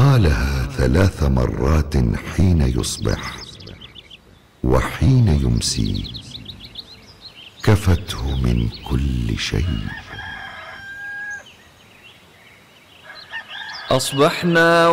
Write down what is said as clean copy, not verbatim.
قالها 3 مرات حين يصبح وحين يمسي، كفته من كل شيء. أصبحنا